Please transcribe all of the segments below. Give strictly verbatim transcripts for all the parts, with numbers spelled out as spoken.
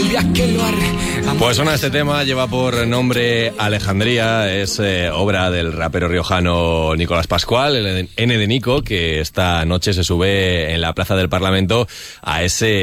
el día que lo haré. Pues suena este tema, lleva por nombre Alejandría, es eh, obra del rapero riojano Nicolás Pascual, el N de Nico, que esta noche se sube en la Plaza del Parlamento a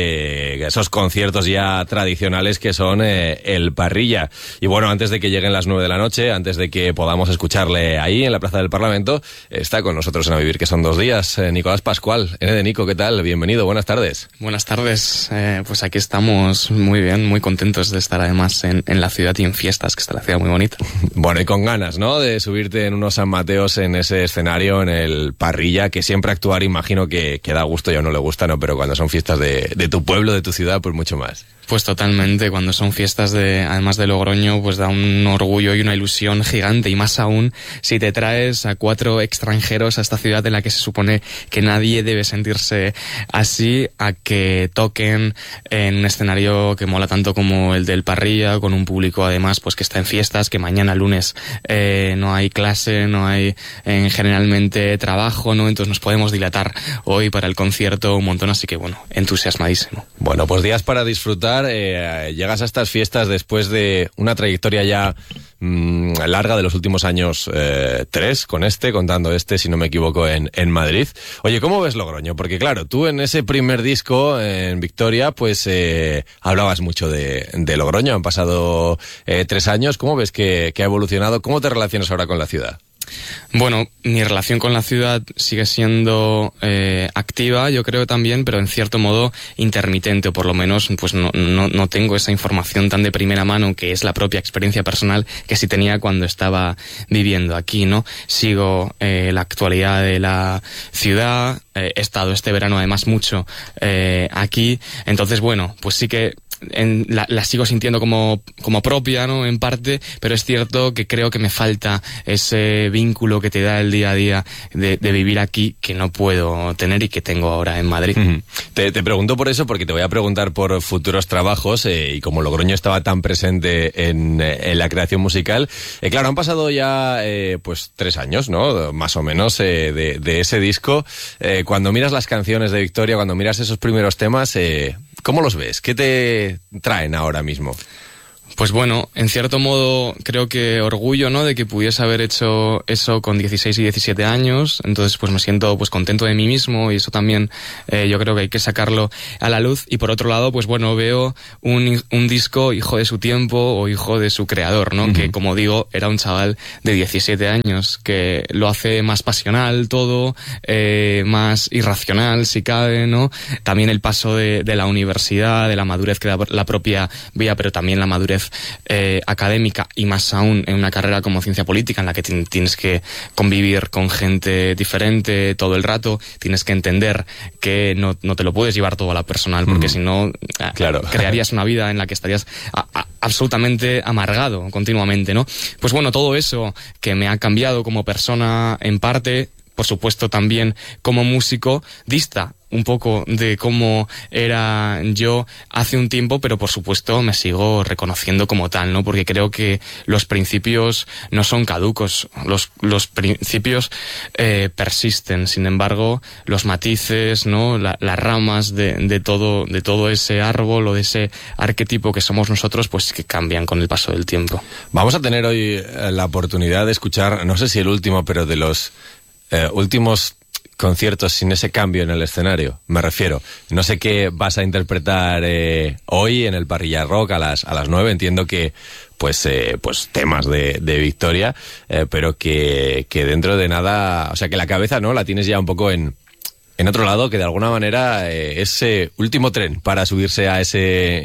ese esos conciertos ya tradicionales que son eh, el Parrilla. Y bueno, antes de que lleguen las nueve de la noche, antes de que podamos escucharle ahí en la Plaza del Parlamento, está con nosotros en A Vivir, que son dos días, eh, Nicolás Pascual. N de Nico, ¿qué tal? Bienvenido, buenas tardes. Buenas tardes, eh, pues aquí estamos muy bien, muy contentos de estar además en, en la ciudad y en fiestas, que está la ciudad muy bonita. Bueno, y con ganas, ¿no?, de subirte en unos San Mateos en ese escenario, en el Parrilla, que siempre actuar, imagino que, que da gusto y a uno le gusta, ¿no? Pero cuando son fiestas de, de tu pueblo, de tu ciudad, pues mucho más. Pues totalmente, cuando son fiestas de, además de Logroño, pues da un orgullo y una ilusión gigante, y más aún si te traes a cuatro extranjeros a esta ciudad en la que se supone que nadie debe sentirse así, a que toquen en un escenario que mola tanto como el del Parrilla, con un público además pues que está en fiestas, que mañana lunes eh, no hay clase, no hay eh, generalmente trabajo, ¿no? Entonces nos podemos dilatar hoy para el concierto un montón, así que bueno, entusiasmadísimo. Bueno, pues días para disfrutar. Eh, llegas a estas fiestas después de una trayectoria ya mmm, larga de los últimos años, eh, tres, con este, contando este, si no me equivoco, en, en Madrid. Oye, ¿cómo ves Logroño? Porque claro, tú en ese primer disco, en Victoria, pues eh, hablabas mucho de, de Logroño. Han pasado eh, tres años. ¿Cómo ves que, que ha evolucionado? ¿Cómo te relacionas ahora con la ciudad? Bueno, mi relación con la ciudad sigue siendo eh, activa, yo creo también, pero en cierto modo intermitente, o por lo menos pues no, no, no tengo esa información tan de primera mano, que es la propia experiencia personal que sí tenía cuando estaba viviendo aquí, ¿no? Sigo eh, la actualidad de la ciudad, eh, he estado este verano además mucho eh, aquí, entonces bueno, pues sí que En, la, la sigo sintiendo como, como propia, ¿no?, en parte, pero es cierto que creo que me falta ese vínculo que te da el día a día de, de vivir aquí, que no puedo tener y que tengo ahora en Madrid. Uh-huh. Te, te pregunto por eso, porque te voy a preguntar por futuros trabajos, eh, y como Logroño estaba tan presente en, en la creación musical, eh, claro, han pasado ya eh, pues tres años, ¿no?, más o menos, eh, de, de ese disco. Eh, cuando miras las canciones de Victoria, cuando miras esos primeros temas, eh, ¿cómo los ves? ¿Qué te traen ahora mismo? Pues bueno, en cierto modo creo que orgullo, ¿no?, de que pudiese haber hecho eso con dieciséis y diecisiete años, entonces pues me siento pues contento de mí mismo, y eso también eh, yo creo que hay que sacarlo a la luz. Y por otro lado, pues bueno, veo un, un disco hijo de su tiempo o hijo de su creador, ¿no? Uh-huh. Que, como digo, era un chaval de diecisiete años, que lo hace más pasional todo, eh, más irracional si cabe, ¿no? También el paso de, de la universidad, de la madurez que da la propia vida, pero también la madurez Eh, académica, y más aún en una carrera como ciencia política, en la que t- tienes que convivir con gente diferente todo el rato, tienes que entender que no, no te lo puedes llevar todo a la personal, porque mm. si no, claro, crearías una vida en la que estarías a, a, absolutamente amargado continuamente, ¿no? Pues bueno, todo eso que me ha cambiado como persona en parte, por supuesto también como músico, dista un poco de cómo era yo hace un tiempo, pero por supuesto me sigo reconociendo como tal, ¿no? Porque creo que los principios no son caducos, los, los principios eh, persisten. Sin embargo, los matices, ¿no?, La, las ramas de, de todo, de todo ese árbol o de ese arquetipo que somos nosotros, pues que cambian con el paso del tiempo. Vamos a tener hoy la oportunidad de escuchar, no sé si el último, pero de los eh, últimos conciertos sin ese cambio en el escenario, me refiero. No sé qué vas a interpretar eh, hoy en el Parrilla Rock a las a las nueve. Entiendo que pues eh, pues temas de, de Victoria, eh, pero que, que dentro de nada, o sea, que la cabeza, ¿no?, la tienes ya un poco en en otro lado, que de alguna manera eh, es eh, último tren para subirse a ese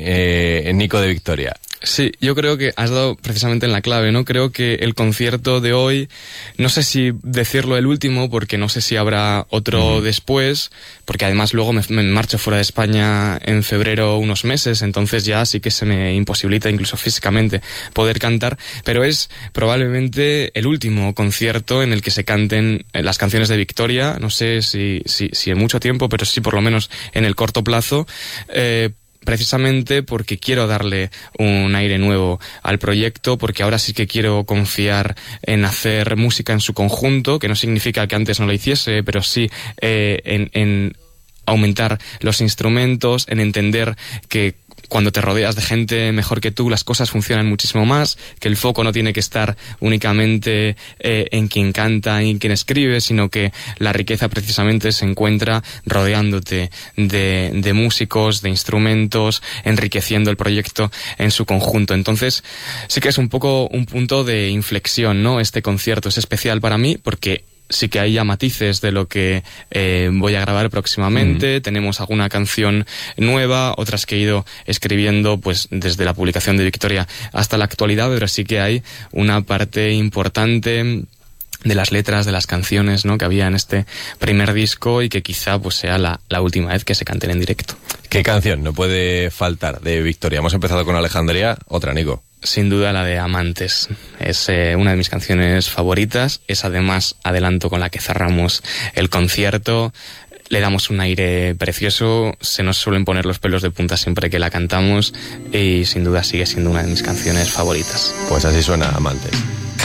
eh, Nico de Victoria. Sí, yo creo que has dado precisamente en la clave, ¿no? Creo que el concierto de hoy, no sé si decirlo el último, porque no sé si habrá otro uh-huh. después, porque además luego me, me marcho fuera de España en febrero unos meses, entonces ya sí que se me imposibilita incluso físicamente poder cantar, pero es probablemente el último concierto en el que se canten las canciones de Victoria, no sé si, si, si en mucho tiempo, pero sí por lo menos en el corto plazo, eh, precisamente porque quiero darle un aire nuevo al proyecto, porque ahora sí que quiero confiar en hacer música en su conjunto, que no significa que antes no lo hiciese, pero sí eh, en, en aumentar los instrumentos, en entender que cuando te rodeas de gente mejor que tú, las cosas funcionan muchísimo más, que el foco no tiene que estar únicamente eh, en quien canta y en quien escribe, sino que la riqueza precisamente se encuentra rodeándote de, de músicos, de instrumentos, enriqueciendo el proyecto en su conjunto. Entonces, sí que es un poco un punto de inflexión, ¿no? Este concierto es especial para mí porque sí que hay ya matices de lo que eh, voy a grabar próximamente. Mm. Tenemos alguna canción nueva, otras que he ido escribiendo pues desde la publicación de Victoria hasta la actualidad, pero sí que hay una parte importante de las letras, de las canciones, ¿no?, que había en este primer disco y que quizá pues sea la, la última vez que se canten en directo. ¿Qué canción no puede faltar de Victoria? Hemos empezado con Alejandría, otra, Nico. Sin duda la de Amantes. Es eh, una de mis canciones favoritas. Es además, adelanto, con la que cerramos el concierto. Le damos un aire precioso, se nos suelen poner los pelos de punta siempre que la cantamos y sin duda sigue siendo una de mis canciones favoritas. Pues así suena Amantes.